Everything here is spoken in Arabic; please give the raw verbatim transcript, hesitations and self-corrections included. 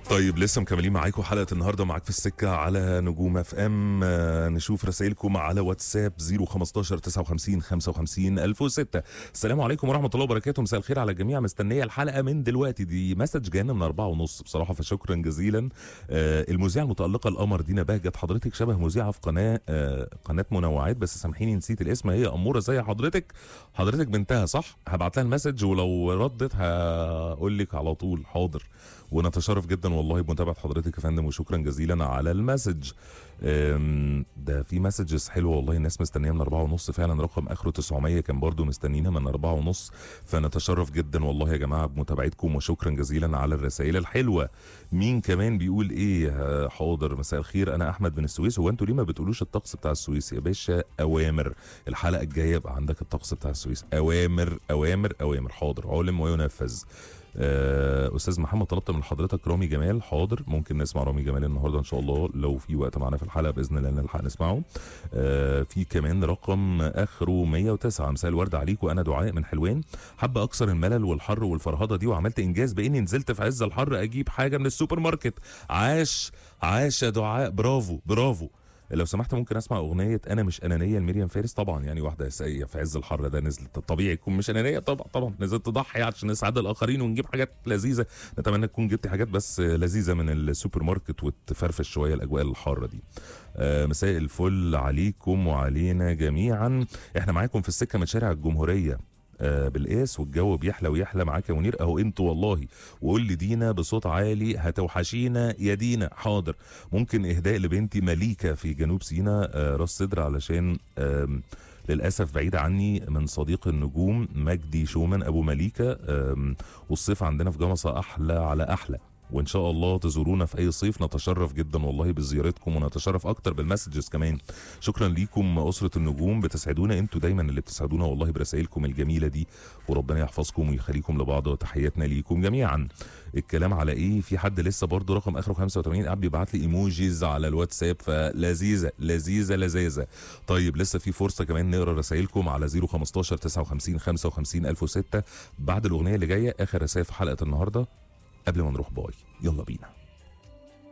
طيب لسه مكملين معاكم حلقه النهارده معاك في السكه على نجوم اف ام. آه نشوف رسائلكم على واتساب صفر خمستاشر تسعة وخمسين خمسة وخمسين ألف وستة. السلام عليكم ورحمه الله وبركاته، مساء الخير على الجميع، مستنيه الحلقه من دلوقتي. دي مسج جانا من أربعة ونص بصراحه، فشكرا جزيلا. آه المذيعه المتالقه القمر دينا بهجت، حضرتك شبه مذيعه في قناه آه قناه منوعات، بس سامحيني نسيت الاسم. هي اموره زي حضرتك، حضرتك بنتها صح؟ هبعت لها المسج ولو ردت هقول لك على طول حاضر. ونتشرف جدا والله بمتابعه حضرتك يا فندم، وشكرا جزيلا على المسج. ده في مسجز حلوه والله، الناس مستنيه من أربعة ونص فعلا، رقم اخره تسعمية كان برضو مستنينا من أربعة ونص، فنتشرف جدا والله يا جماعه بمتابعتكم، وشكرا جزيلا على الرسائل الحلوه. مين كمان بيقول ايه؟ حاضر، مساء الخير، انا احمد من السويس. هو انتوا ليه ما بتقولوش الطقس بتاع السويس يا باشا؟ اوامر، الحلقه الجايه يبقى عندك الطقس بتاع السويس. اوامر اوامر اوامر، حاضر، علم وينفذ. آه استاذ محمد طلبت من حضرتك رامي جمال، حاضر، ممكن نسمع رامي جمال النهارده ان شاء الله لو في وقت معانا في الحلقه باذن الله نلحق نسمعه. آه في كمان رقم اخره مية وتسعة، مساء الورد عليك، وانا دعاء من حلوان، حابه اكسر الملل والحر والفرهده دي، وعملت انجاز باني نزلت في عز الحر اجيب حاجه من السوبر ماركت. عاش عاش يا دعاء، برافو برافو. لو سمحت ممكن اسمع اغنيه انا مش انانيه لمريم فارس؟ طبعا، يعني واحده ساقيه في عز الحر ده نزلت، الطبيعي تكون مش انانيه، طبعا طبعا نزلت تضحي عشان نسعد الاخرين ونجيب حاجات لذيذه. نتمنى تكون جبتي حاجات بس لذيذه من السوبر ماركت وتفرفش شويه الاجواء الحاره دي. آه مساء الفل عليكم وعلينا جميعا، احنا معاكم في السكه من شارع الجمهوريه آه بالقاس، والجو بيحلى ويحلى معاك يا منير اهو انتوا والله. وقول لي دينا بصوت عالي هتوحشينا يا دينا. حاضر، ممكن اهداء لبنتي مليكه في جنوب سيناء آه راس صدر، علشان آه للاسف بعيد عني، من صديق النجوم مجدي شومان ابو مليكه. آه والصيف عندنا في جمصه احلى على احلى، وان شاء الله تزورونا في اي صيف، نتشرف جدا والله بزيارتكم، ونتشرف اكتر بالمسجز كمان. شكرا ليكم اسره النجوم، بتسعدونا انتوا دايما، اللي بتسعدونا والله برسائلكم الجميله دي، وربنا يحفظكم ويخليكم لبعض، وتحياتنا ليكم جميعا. الكلام على ايه؟ في حد لسه برضو رقم اخره خمسة وتمانين قاعد بيبعت لي ايموجيز على الواتساب، فلذيذه لذيذه لذيذه. طيب لسه في فرصه كمان نقرا رسائلكم على صفر خمستاشر تسعة وخمسين خمسة وخمسين ألف وستة بعد الاغنيه اللي جايه، اخر رسائل في حلقه النهارده قبل ما نروح باي. يلا بينا.